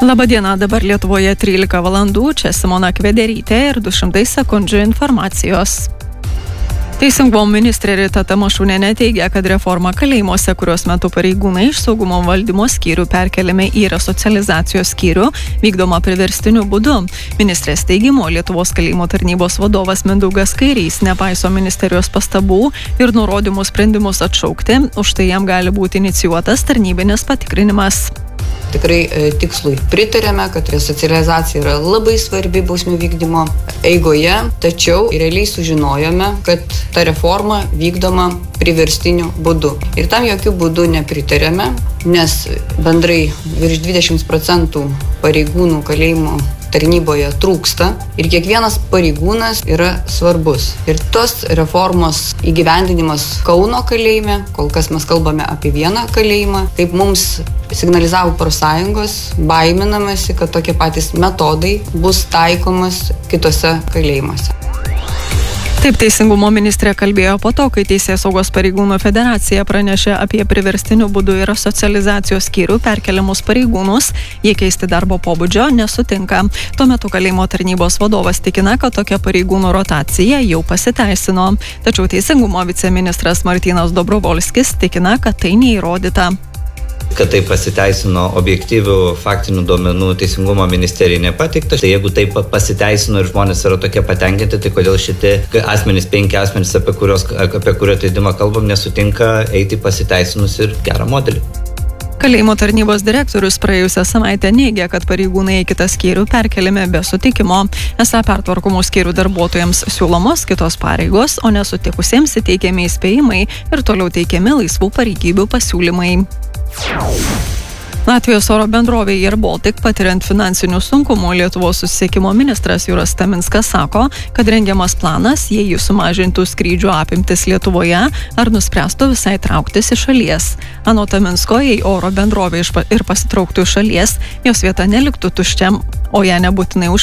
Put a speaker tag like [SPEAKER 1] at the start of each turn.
[SPEAKER 1] Labadiena, dabar Lietuvoje 13 valandų, čia Simona Kvederytė ir 200 sekundžių informacijos. Teisingumo ministrė Rita Tamašunienė teigia, kad reforma kalėjimuose, kurios metu pareigūnai iš saugumo valdymo skyrių perkeliami į resocializacijos skyrių, vykdoma priverstiniu būdu. Ministrės teigimu, Lietuvos kalėjimo tarnybos vadovas Mindaugas Kairys nepaiso ministerijos pastabų ir nurodymų sprendimus atšaukti, už tai jam gali būti inicijuotas tarnybinis patikrinimas.
[SPEAKER 2] Tikrai tikslui pritarėme, kad resocializacija yra labai svarbi bausmių vykdymo eigoje, tačiau realiai sužinojome, kad ta reforma vykdoma priverstiniu būdu. Ir tam jokių būdų nepritarėme, nes bendrai virš 20% pareigūnų kalėjimo tarnyboje trūksta ir kiekvienas pareigūnas yra svarbus. Ir tos reformos įgyvendinimas Kauno kalėjime, kol kas mes kalbame apie vieną kalėjimą, kaip mums signalizavo profsąjungos, baiminamasi, kad tokie patys metodai bus taikomas kitose kalėjimuose.
[SPEAKER 1] Taip Teisingumo ministrė kalbėjo po to, kai Teisėsaugos pareigūnų federacija pranešė apie priverstiniu būdu ir socializacijos skyrių perkeliamus pareigūnus, jie keisti darbo pobūdžio nesutinka. Tuo metu kalėjimo tarnybos vadovas tikina, kad tokia pareigūnų rotacija jau pasiteisino. Tačiau Teisingumo viceministras Martynas Dobrovolskis tikina, kad tai neįrodyta.
[SPEAKER 3] Kad tai pasiteisino objektyvių faktinių duomenų Teisingumo ministerijai nepateikta. Tai jeigu tai pasiteisino ir žmonės yra tokie patenkinti, tai kodėl šitie asmenys, 5 asmenys, apie kurio atleidimą kalbam, nesutinka eiti pasiteisinus ir gerą modelį.
[SPEAKER 1] Kalėjimo tarnybos direktorius praėjusią savaitę neigė, kad pareigūnai į kitą skyrių perkeliami be sutikimo. Esą pertvarkomų skyrių darbuotojams siūlomos kitos pareigos, o nesutikusiems įteikiami įspėjimai ir toliau teikiami laisvų pareigybių pasiūlymai. Latvijos oro bendrovė Air Baltic patiriant finansinių sunkumų, Lietuvos susisiekimo ministras Juras Taminskas sako, kad rengiamas planas, jei jis sumažintų skrydžių apimtis Lietuvoje ar nuspręstų visai trauktis iš šalies. Anot Taminsko, jei oro bendrovė ir pasitrauktų iš šalies, jos vieta neliktų tuščia, o ją nebūtinai